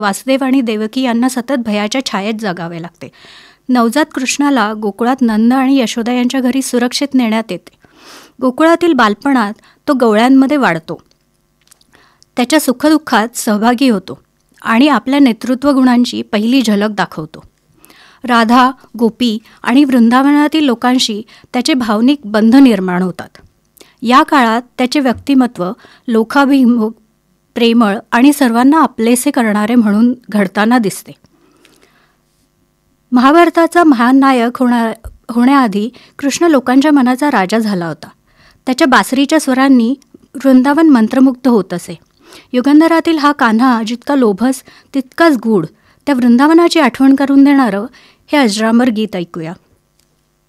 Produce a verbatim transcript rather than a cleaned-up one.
वासुदेव आणि देवकी यांना सतत भयाच्या छायेत जगावे लागते. नवजात कृष्णाला गोकुळात नंद आणि यशोदा यांच्या घरी सुरक्षित नेण्यात येते. गोकुळातील बालपणात तो गवळ्यांमध्ये वाढतो, त्याच्या सुखदुःखात सहभागी होतो आणि आपल्या नेतृत्व गुणांची पहिली झलक दाखवतो. राधा, गोपी आणि वृंदावनातील लोकांशी त्याचे भावनिक बंध निर्माण होतात. या काळात त्याचे व्यक्तिमत्व लोकाभिमुख, प्रेमळ आणि सर्वांना आपलेसे करणारे म्हणून घडताना दिसते. महाभारताचा महान नायक होणार होण्याआधी कृष्ण लोकांच्या मनाचा राजा झाला होता. त्याच्या बासरीच्या स्वरांनी वृंदावन मंत्रमुग्ध होत असे. युगंधरातील हा कान्हा जितका लोभस तितकाच गूढ, त्या वृंदावनाची आठवण करून देणारं हे अजरामर गीत ऐकूया.